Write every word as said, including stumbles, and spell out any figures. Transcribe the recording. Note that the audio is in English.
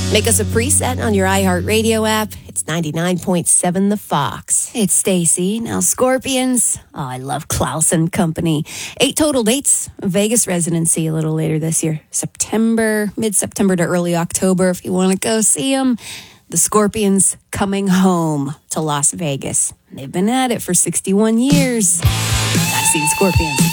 Make us a preset on your iHeartRadio app. It's ninety-nine point seven The Fox. It's Stacy. Now, Scorpions. Oh, I love Klaus and Company. Eight total dates. Vegas residency a little later this year. September, mid-September to early October if you want to go see them. The Scorpions coming home to Las Vegas. They've been at it for sixty-one years. Gotta see the Scorpions.